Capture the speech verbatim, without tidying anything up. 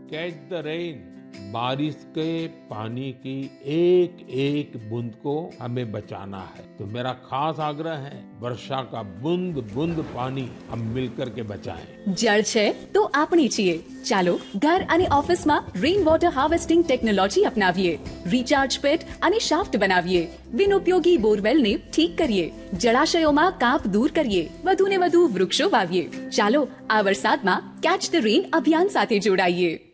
Catch the rain. बारिश के पानी की एक एक बूंद को हमें बचाना है। तो मेरा खास आग्रह है, वर्षा का बूंद बूंद पानी हम मिलकर के बचाएं। जल छे तो आपणी छीए। ચાલો ઘર અને ઓફિસમાં rain water harvesting technology અપનાવીએ, recharge પેટ અને શાફ્ટ બનાવીએ, બિનઉપયોગી બોરવેલને ઠીક કરીએ, જળાશયોમાં કાપ દૂર કરીએ, વધુને વધુ વૃક્ષો વાવીએ। ચાલો આ વરસાદમાં કેચ ધ રેન અભિયાન સાથે જોડાઈએ।